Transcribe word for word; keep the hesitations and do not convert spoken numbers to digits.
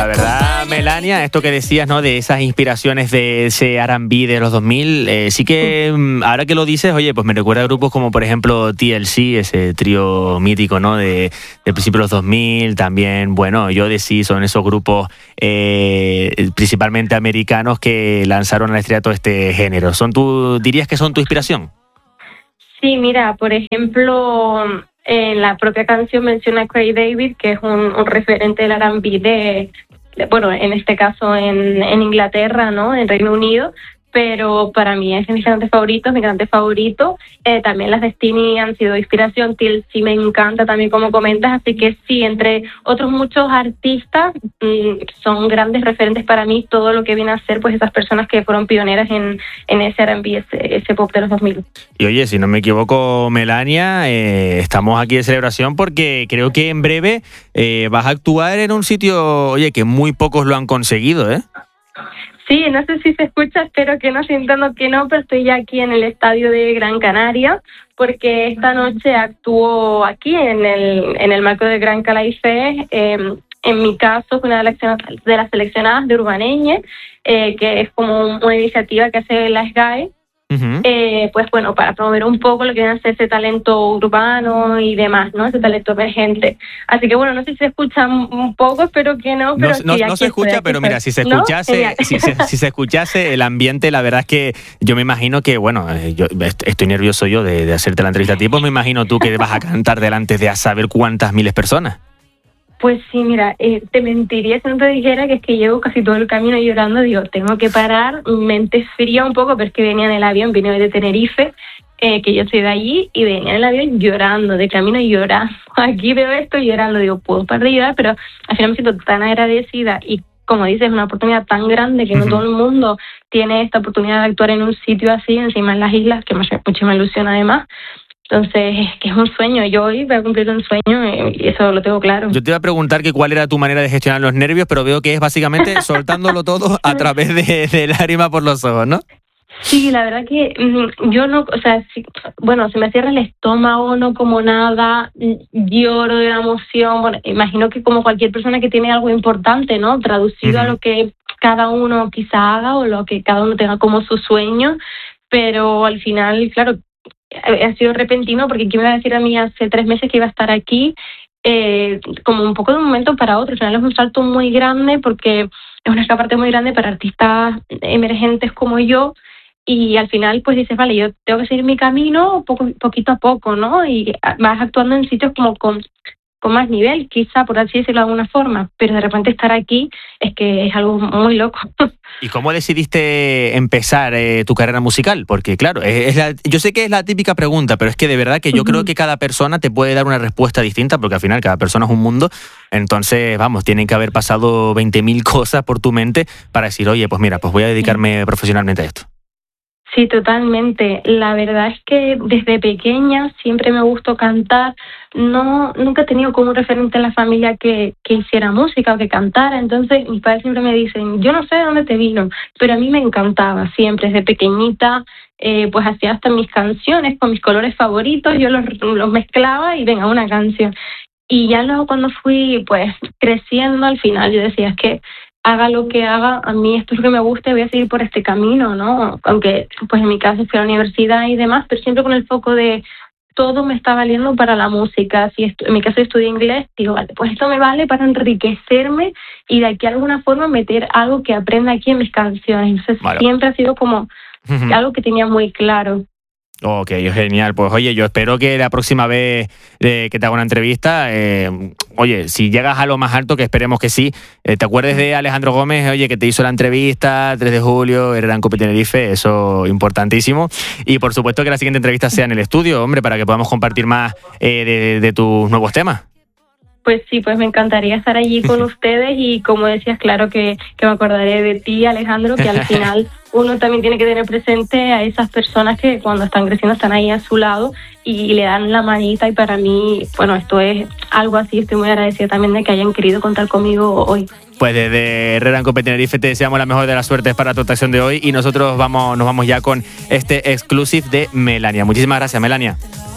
verdad, Melania, esto que decías, ¿no? De esas inspiraciones de ese R and B de los dos mil, eh, sí que ahora que lo dices, oye, pues me recuerda a grupos como, por ejemplo, T L C, ese trío mítico, ¿no? De, de principios de los dos mil, también, bueno, Jodeci, son esos grupos eh, principalmente americanos que lanzaron al estrellato este género. ¿Son tú, dirías que son tu inspiración? Sí, mira, por ejemplo, en la propia canción menciona a Craig David, que es un, un referente del R and B de, de, bueno, en este caso en, en Inglaterra, ¿no? En Reino Unido, pero para mí es mi cantante favorito, mi cantante favorito. Eh, también las Destiny han sido inspiración, T L C me encanta también como comentas, así que sí, entre otros muchos artistas, mmm, son grandes referentes para mí todo lo que viene a ser pues esas personas que fueron pioneras en, en ese R and B, ese, ese pop de los dos mil. Y oye, si no me equivoco, Melania, eh, estamos aquí de celebración porque creo que en breve eh, vas a actuar en un sitio, oye, que muy pocos lo han conseguido, ¿eh? Sí, no sé si se escucha, espero que no, siento que no, pero estoy ya aquí en el estadio de Gran Canaria, porque esta noche actúo aquí en el, en el marco de Gran Calaife. Eh, en mi caso, una de las, de las seleccionadas de Urbaneñe, eh, que es como una iniciativa que hace la S G A E. Uh-huh. Eh, pues bueno, para promover un poco lo que viene a ser ese talento urbano y demás, ¿no? Ese talento emergente. Así que bueno, no sé si se escucha un poco, espero que no. Pero no, sí, no, no se escucha, estoy, pero mira, si se escuchase, ¿no? si, se, si se escuchase el ambiente, la verdad es que yo me imagino que, bueno, yo estoy nervioso yo de, de hacerte la entrevista a ti, pues me imagino tú que vas a cantar delante de a saber cuántas miles personas. Pues sí, mira, eh, te mentiría si no te dijera que es que llevo casi todo el camino llorando. Digo, tengo que parar, mente fría un poco, pero es que venía en el avión, vine de Tenerife, eh, que yo soy de allí, y venía en el avión llorando, de camino llorando. Aquí veo esto llorando, digo, puedo parar de llorar, pero al final me siento tan agradecida y, como dices, es una oportunidad tan grande que no uh-huh. todo el mundo tiene esta oportunidad de actuar en un sitio así, encima en las islas, que me hace muchísima ilusión además. Entonces, es que es un sueño. Yo hoy voy a cumplir un sueño y eso lo tengo claro. Yo te iba a preguntar que cuál era tu manera de gestionar los nervios, pero veo que es básicamente soltándolo todo a través de, de lágrimas por los ojos, ¿no? Sí, la verdad que yo no, o sea, si, bueno, se me cierra el estómago, no como nada, lloro de la emoción. Bueno, imagino que como cualquier persona que tiene algo importante, ¿no? Traducido uh-huh. a lo que cada uno quizá haga o lo que cada uno tenga como su sueño, pero al final, claro, ha sido repentino porque ¿quién me iba a decir a mí hace tres meses que iba a estar aquí? Eh, como un poco de un momento para otro. Al final es un salto muy grande porque es una escaparte muy grande para artistas emergentes como yo y al final pues dices, vale, yo tengo que seguir mi camino poco, poquito a poco, ¿no? Y vas actuando en sitios como con, con más nivel, quizá, por así decirlo de alguna forma, pero de repente estar aquí es que es algo muy loco. ¿Y cómo decidiste empezar eh, tu carrera musical? Porque claro, es, es la, yo sé que es la típica pregunta, pero es que de verdad que yo uh-huh. creo que cada persona te puede dar una respuesta distinta, porque al final cada persona es un mundo. Entonces, vamos, tienen que haber pasado veinte mil cosas por tu mente para decir, oye, pues mira, pues voy a dedicarme uh-huh. profesionalmente a esto. Sí, totalmente. La verdad es que desde pequeña siempre me gustó cantar. No, nunca he tenido como un referente en la familia que, que hiciera música o que cantara. Entonces mis padres siempre me dicen, yo no sé de dónde te vino, pero a mí me encantaba siempre. Desde pequeñita eh, pues hacía hasta mis canciones con mis colores favoritos. Yo los, los mezclaba y venga, una canción. Y ya luego cuando fui pues creciendo, al final yo decía, es que haga lo que haga, a mí esto es lo que me gusta y voy a seguir por este camino, ¿no? Aunque pues en mi caso fui a la universidad y demás, pero siempre con el foco de todo me está valiendo para la música. Si estu- en mi caso estudié inglés, digo, vale, pues esto me vale para enriquecerme y de aquí a alguna forma meter algo que aprenda aquí en mis canciones. Entonces vale. Siempre ha sido como uh-huh. algo que tenía muy claro. Ok, genial. Pues oye, yo espero que la próxima vez eh, que te haga una entrevista, eh, oye, si llegas a lo más alto, que esperemos que sí, eh, te acuerdes de Alejandro Gómez, oye, que te hizo la entrevista, tres de julio, Gran Cope Tenerife, eso importantísimo. Y por supuesto que la siguiente entrevista sea en el estudio, hombre, para que podamos compartir más eh, de, de tus nuevos temas. Pues sí, pues me encantaría estar allí con ustedes y como decías, claro que, que me acordaré de ti, Alejandro, que al final uno también tiene que tener presente a esas personas que cuando están creciendo están ahí a su lado y le dan la manita y para mí, bueno, esto es algo así, estoy muy agradecida también de que hayan querido contar conmigo hoy. Pues desde Gran Cope Tenerife te deseamos la mejor de las suertes para tu actuación de hoy y nosotros vamos, nos vamos ya con este exclusive de Melania. Muchísimas gracias, Melania.